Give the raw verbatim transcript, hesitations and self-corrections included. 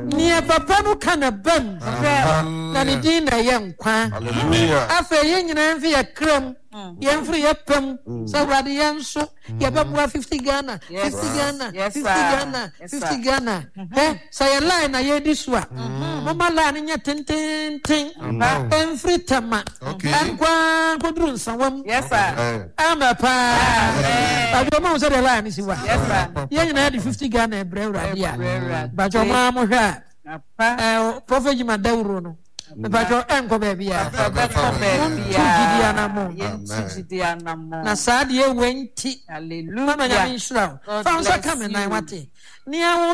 Near papa no can a bum. Than dinner young quan. After yen and via crumb. Young free up pum. So radi young so. Yabba fifty Ghana. Fifty Ghana. Fifty Ghana. Fifty Ghana. Eh? Say a line I hear this one. Mama line in your ten ten ten. And free tama. And one could run someone. Yes, sir. I'm a pa. I don't know the line is what. Yes, sir. Young had fifty Ghana bread. But your mama had. Prophet Madauro. But your uncle baby. Na sad ye went. Hallelujah. Found coming. I want it. Near